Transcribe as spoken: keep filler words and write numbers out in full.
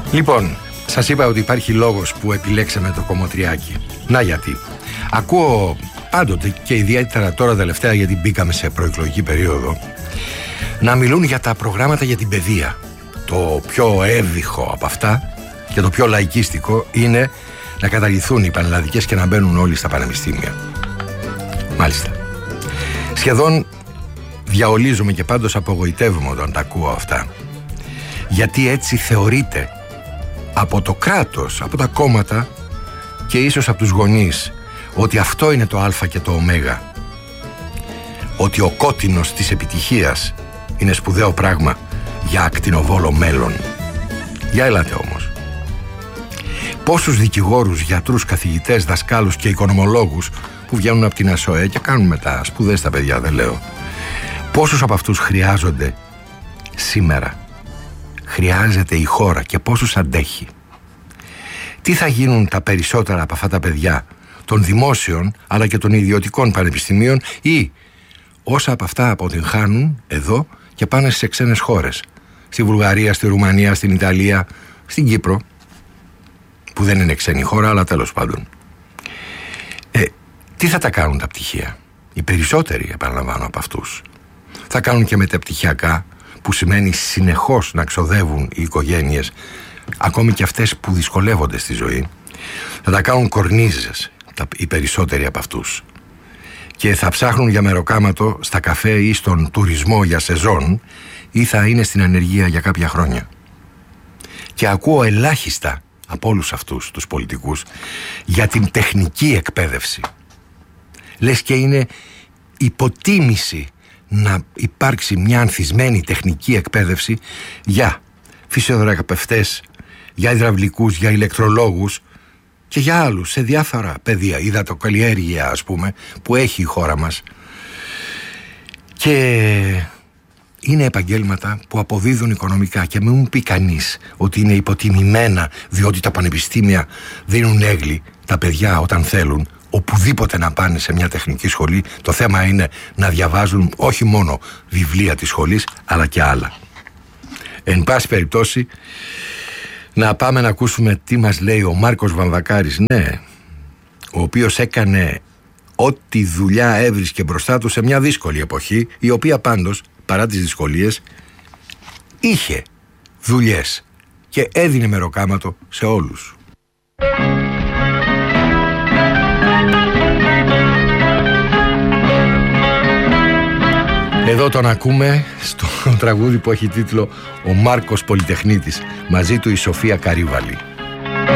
Λοιπόν, σας είπα ότι υπάρχει λόγος που επιλέξαμε το Κομμωτριάκι. Να γιατί. Ακούω πάντοτε και ιδιαίτερα τώρα τελευταία, γιατί μπήκαμε σε προεκλογική περίοδο, να μιλούν για τα προγράμματα για την παιδεία. Το πιο εύβυχο από αυτά και το πιο λαϊκίστικο είναι να καταργηθούν οι πανελλαδικές και να μπαίνουν όλοι στα πανεπιστήμια. Μάλιστα. Σχεδόν διαολίζομαι και πάντως απογοητεύομαι όταν τα ακούω αυτά. Γιατί έτσι θεωρείται από το κράτος, από τα κόμματα και ίσως από τους γονείς ότι αυτό είναι το α και το ω. Ότι ο κότινος της επιτυχίας είναι σπουδαίο πράγμα για ακτινοβόλο μέλλον. Για έλατε όμως. Πόσους δικηγόρους, γιατρούς, καθηγητές, δασκάλους και οικονομολόγους που βγαίνουν από την ΑΣΟΕ και κάνουν μετά σπουδές στα παιδιά, δεν λέω. Πόσους από αυτούς χρειάζονται σήμερα? Χρειάζεται η χώρα και πόσους αντέχει? Τι θα γίνουν τα περισσότερα από αυτά τα παιδιά των δημόσιων αλλά και των ιδιωτικών πανεπιστημίων, ή όσα από αυτά αποτυγχάνουν εδώ και πάνε σε ξένες χώρες, στη Βουλγαρία, στη Ρουμανία, στην Ιταλία, στην Κύπρο, που δεν είναι ξένη χώρα, αλλά τέλος πάντων. Ε, τι θα τα κάνουν τα πτυχία? Οι περισσότεροι, επαναλαμβάνω, από αυτούς θα κάνουν και μεταπτυχιακά, που σημαίνει συνεχώς να ξοδεύουν οι οικογένειες, ακόμη και αυτές που δυσκολεύονται στη ζωή. Θα τα κάνουν κορνίζες οι περισσότεροι από αυτούς, και θα ψάχνουν για μεροκάματο στα καφέ ή στον τουρισμό για σεζόν, ή θα είναι στην ανεργία για κάποια χρόνια. Και ακούω ελάχιστα από όλους αυτούς τους πολιτικούς για την τεχνική εκπαίδευση. Λες και είναι υποτίμηση να υπάρξει μια ανθισμένη τεχνική εκπαίδευση για φυσιοθεραπευτές, για υδραυλικούς, για ηλεκτρολόγους και για άλλους σε διάφορα πεδία, υδατοκαλλιέργεια ας πούμε, που έχει η χώρα μας. Και είναι επαγγέλματα που αποδίδουν οικονομικά, και μην μου πει κανείς ότι είναι υποτιμημένα διότι τα πανεπιστήμια δίνουν έγκλη τα παιδιά όταν θέλουν οπουδήποτε να πάνε σε μια τεχνική σχολή. Το θέμα είναι να διαβάζουν όχι μόνο βιβλία της σχολής αλλά και άλλα. Εν πάση περιπτώσει, να πάμε να ακούσουμε τι μας λέει ο Μάρκος Βαμβακάρης, ναι, ο οποίος έκανε ό,τι δουλειά έβρισκε μπροστά του σε μια δύσκολη εποχή, η οποία πάντως, παρά τις δυσκολίες, είχε δουλειές και έδινε μεροκάματο σε όλους. Εδώ τον ακούμε στο τραγούδι που έχει τίτλο «Ο Μάρκος Πολυτεχνίτης», μαζί του η Σοφία Καρύβαλη.